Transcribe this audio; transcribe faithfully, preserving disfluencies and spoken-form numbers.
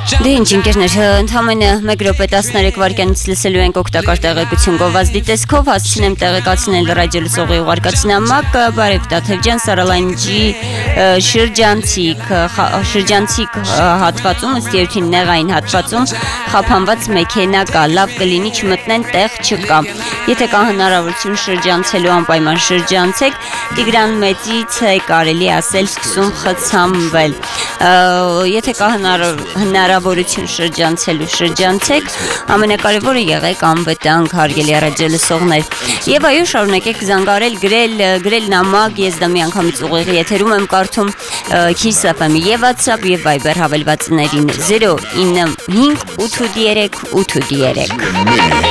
Դե ինչ ընկերներ, ընդամենը մեկ րոպե տասներեք վայրկյանից լսելու ենք օգտակար տեղեկություն գովազդի տեսքով, հասցնեմ տեղեկացնել ռադիոլսողի ուղարկածնամակ, բարև Տաթևջան, Սարալանջի շրջանցիկ, շրջանցիկ հատվածում, ըստ երևույթին նեղային հատվածում խափանված մեքենա կա, լավ կլինի չմտնեն, տեղ չկա։ Եթե կա հնարավորություն շրջանցելու անպայման շրջանցեք, Տիգրան Մեծից է կարելի ասել սկսում խցանվել։ Եթե կա հնարավորություն շրջանցելու շրջանցեք, ամենակարևորը եղեք անվտանգ, հարգելի ռադիոլսողներ։ Եվ այո, շարունակեք զանգարել, գրել, գրել նամակ, ես դա մի անգամից ուղիղ եթերում եմ կարդում Kiss F M-ի եւ WhatsApp եւ Viber հավելվածներին զրո ինը հինգ ութ երեք ութ երեք։